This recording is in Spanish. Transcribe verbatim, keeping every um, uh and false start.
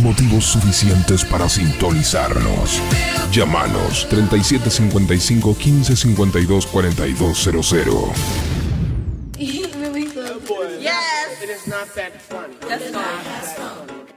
motivos suficientes para sintonizarnos. Llámanos treinta y siete cincuenta y cinco, quince cincuenta y dos, cuarenta y dos cero cero. Really? Yes. It is not that funny. That's fine.